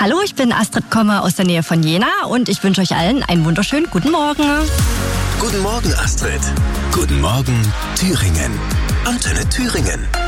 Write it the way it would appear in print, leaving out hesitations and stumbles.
Hallo, ich bin Astrid Kommer aus der Nähe von Jena und ich wünsche euch allen einen wunderschönen guten Morgen. Guten Morgen, Astrid. Guten Morgen, Thüringen. Antenne Thüringen.